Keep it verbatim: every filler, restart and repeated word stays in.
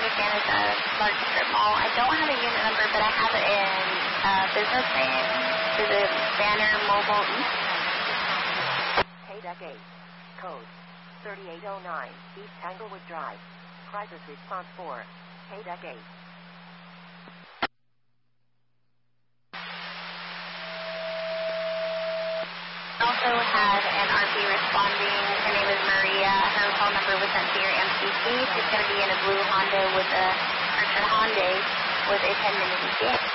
understand it's a large strip mall. I don't have a unit number, but I have it in uh, business name. Is it Banner Mobile East? Haydeck eight. Code thirty-eight oh nine. East Tanglewood Drive. Crisis Response four. Haydeck eight. Also have an R P responding. Her name is Maria. Her phone number was sent to your M C C. She's going to be in a blue Honda with a, or a Hyundai with a ten minute E T A.